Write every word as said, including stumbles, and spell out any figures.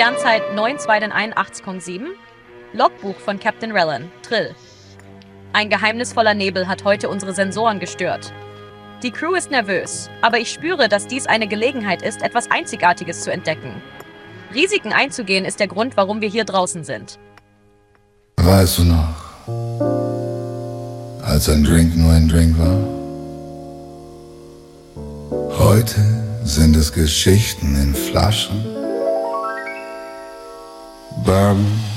Sternzeit neun zwei einundachtzig Komma sieben. Logbuch von Captain Rellan, Trill. Ein geheimnisvoller Nebel hat heute unsere Sensoren gestört. Die Crew ist nervös, aber ich spüre, dass dies eine Gelegenheit ist, etwas Einzigartiges zu entdecken. Risiken einzugehen ist der Grund, warum wir hier draußen sind. Weißt du noch, als ein Drink nur ein Drink war? Heute sind es Geschichten in Flaschen. Bourbon